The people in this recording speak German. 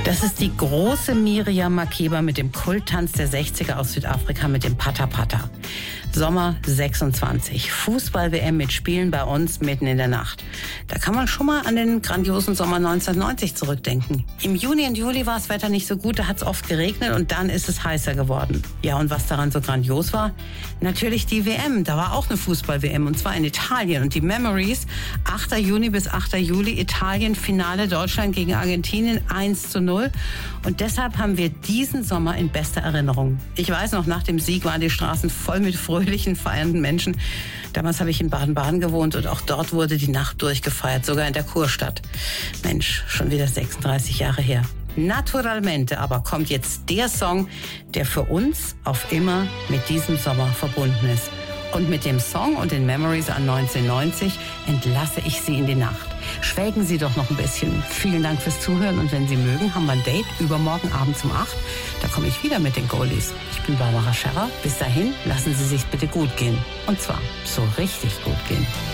Das ist die große Miriam Makeba mit dem Kulttanz der 60er aus Südafrika mit dem Pata Pata. Sommer 26. Fußball-WM mit Spielen bei uns mitten in der Nacht. Da kann man schon mal an den grandiosen Sommer 1990 zurückdenken. Im Juni und Juli war das Wetter nicht so gut, da hat es oft geregnet und dann ist es heißer geworden. Ja, und was daran so grandios war? Natürlich die WM. Da war auch eine Fußball-WM und zwar in Italien. Und die Memories, 8. Juni bis 8. Juli, Italien, Finale Deutschland gegen Argentinien 1:0. Und deshalb haben wir diesen Sommer in bester Erinnerung. Ich weiß noch, nach dem Sieg waren die Straßen voll mit fröhlichen, feiernden Menschen. Damals habe ich in Baden-Baden gewohnt und auch dort wurde die Nacht durchgefeiert, sogar in der Kurstadt. Mensch, schon wieder 36 Jahre her. Naturalmente aber kommt jetzt der Song, der für uns auf immer mit diesem Sommer verbunden ist. Und mit dem Song und den Memories an 1990 entlasse ich Sie in die Nacht. Schwelgen Sie doch noch ein bisschen. Vielen Dank fürs Zuhören und wenn Sie mögen, haben wir ein Date übermorgen Abend um 8. Da komme ich wieder mit den Goldies. Ich bin Barbara Scherrer. Bis dahin, lassen Sie sich bitte gut gehen. Und zwar so richtig gut gehen.